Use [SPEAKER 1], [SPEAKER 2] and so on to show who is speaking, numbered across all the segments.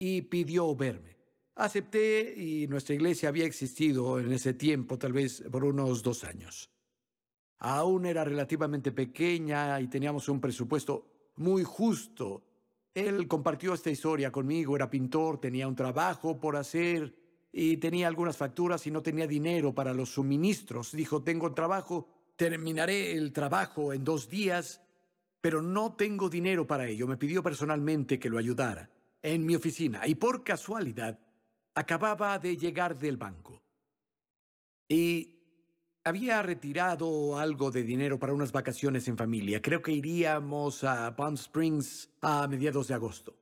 [SPEAKER 1] y pidió verme. Acepté y nuestra iglesia había existido en ese tiempo, tal vez por unos 2 años. Aún era relativamente pequeña y teníamos un presupuesto muy justo. Él compartió esta historia conmigo, era pintor, tenía un trabajo por hacer y tenía algunas facturas y no tenía dinero para los suministros. Dijo, tengo trabajo, terminaré el trabajo en 2 días, pero no tengo dinero para ello. Me pidió personalmente que lo ayudara en mi oficina y por casualidad acababa de llegar del banco y había retirado algo de dinero para unas vacaciones en familia. Creo que iríamos a Palm Springs a mediados de agosto.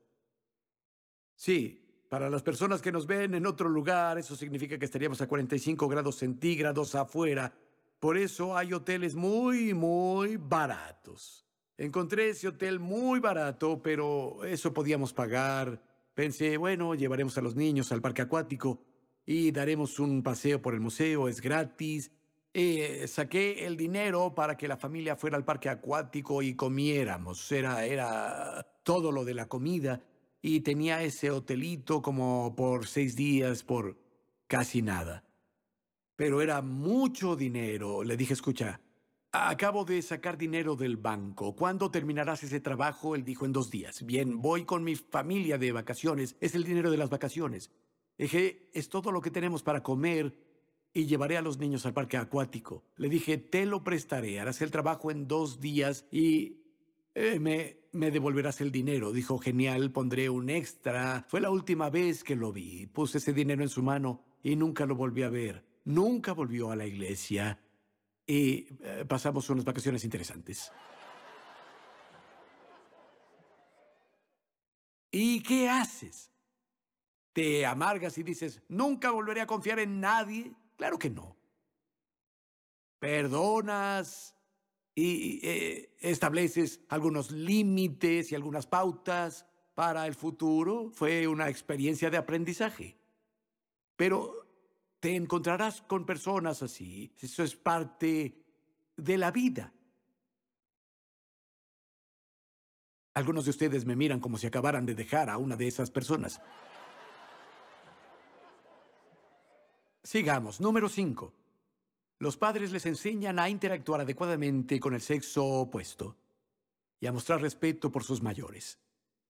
[SPEAKER 1] Sí, para las personas que nos ven en otro lugar, eso significa que estaríamos a 45 grados centígrados afuera. Por eso hay hoteles muy, muy baratos. Encontré ese hotel muy barato, pero eso podíamos pagar. Pensé, bueno, llevaremos a los niños al parque acuático y daremos un paseo por el museo, es gratis. Saqué el dinero para que la familia fuera al parque acuático y comiéramos. Era todo lo de la comida y tenía ese hotelito como por 6 días por casi nada. Pero era mucho dinero. Le dije, escucha, acabo de sacar dinero del banco. ¿Cuándo terminarás ese trabajo? Él dijo, en 2 días. Bien, voy con mi familia de vacaciones. Es el dinero de las vacaciones. Dije, es todo lo que tenemos para comer y llevaré a los niños al parque acuático. Le dije, te lo prestaré. Harás el trabajo en 2 días y me devolverás el dinero. Dijo, genial, pondré un extra. Fue la última vez que lo vi. Puse ese dinero en su mano y nunca lo volví a ver. Nunca volvió a la iglesia y pasamos unas vacaciones interesantes. ¿Y qué haces? ¿Te amargas y dices, nunca volveré a confiar en nadie? Claro que no. Perdonas y estableces algunos límites y algunas pautas para el futuro. Fue una experiencia de aprendizaje. Pero te encontrarás con personas así. Eso es parte de la vida. Algunos de ustedes me miran como si acabaran de dejar a una de esas personas. Sigamos. Número 5. Los padres les enseñan a interactuar adecuadamente con el sexo opuesto y a mostrar respeto por sus mayores.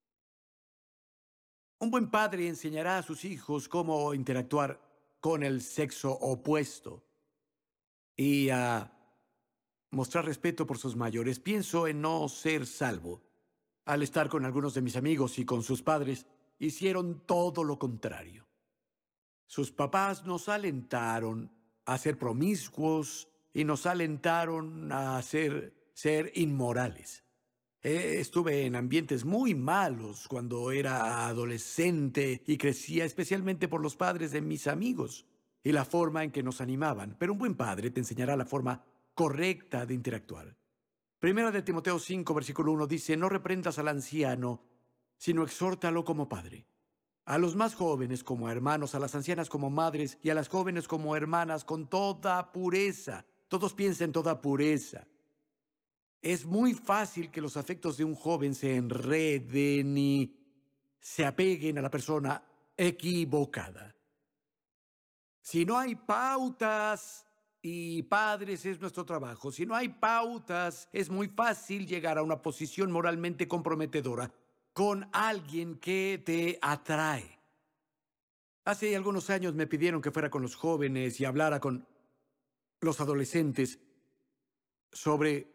[SPEAKER 1] Un buen padre enseñará a sus hijos cómo interactuar con el sexo opuesto y a mostrar respeto por sus mayores. Pienso en no ser salvo. Al estar con algunos de mis amigos y con sus padres, hicieron todo lo contrario. Sus papás nos alentaron a ser promiscuos y nos alentaron a ser inmorales. Estuve en ambientes muy malos cuando era adolescente y crecía especialmente por los padres de mis amigos y la forma en que nos animaban. Pero un buen padre te enseñará la forma correcta de interactuar. Primera de Timoteo 5, versículo 1 dice, no reprendas al anciano, sino exhórtalo como padre. A los más jóvenes como hermanos, a las ancianas como madres y a las jóvenes como hermanas con toda pureza. Todos piensen toda pureza. Es muy fácil que los afectos de un joven se enreden y se apeguen a la persona equivocada. Si no hay pautas, y padres es nuestro trabajo, si no hay pautas, es muy fácil llegar a una posición moralmente comprometedora con alguien que te atrae. Hace algunos años me pidieron que fuera con los jóvenes y hablara con los adolescentes sobre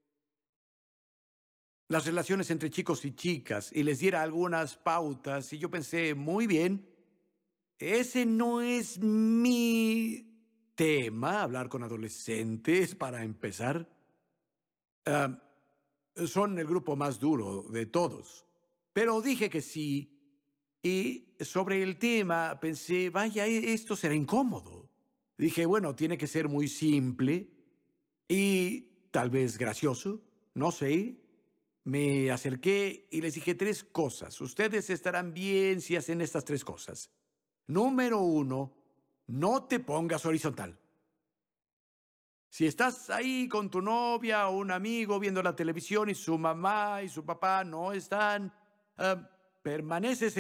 [SPEAKER 1] las relaciones entre chicos y chicas y les diera algunas pautas y yo pensé, muy bien, ese no es mi tema, hablar con adolescentes para empezar. Ah, Son el grupo más duro de todos. Pero dije que sí y sobre el tema pensé, vaya, esto será incómodo. Dije, bueno, tiene que ser muy simple y tal vez gracioso, no sé. Me acerqué y les dije 3 cosas. Ustedes estarán bien si hacen estas 3 cosas. Número 1, no te pongas horizontal. Si estás ahí con tu novia o un amigo viendo la televisión y su mamá y su papá no están, permaneces